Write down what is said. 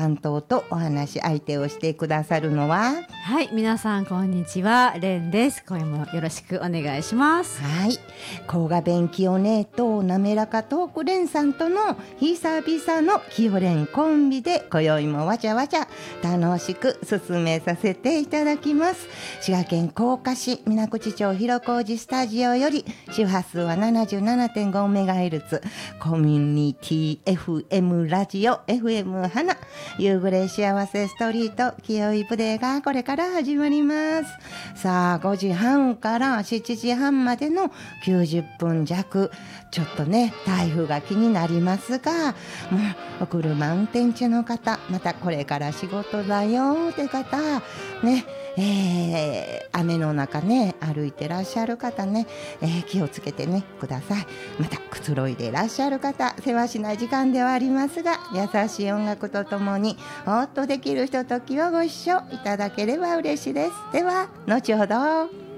担当とお話し相手をしてくださるのは、 はい、皆さんこんにちは、レンです。今夜もよろしくお願いします。 はい、甲賀弁清音と滑らかトークレンさんとの久々の清レンコンビで今宵もわちゃわちゃ楽しく進めさせていただきます。滋賀県甲賀市水口町広小路スタジオより周波数は 77.5MHz コミュニティ FM ラジオ FM 花夕暮れ幸せストリート清いプレイがこれから始まります。さあ5時半から7時半までの90分弱、ちょっとね台風が気になりますが、もうお車運転中の方、またこれから仕事だよって方ね、雨の中ね歩いてらっしゃる方ね、気をつけてねください。またくつろいでいらっしゃる方、せわしない時間ではありますが、優しい音楽とともにほっとできるひとときをご一緒いただければ嬉しいです。では後ほど。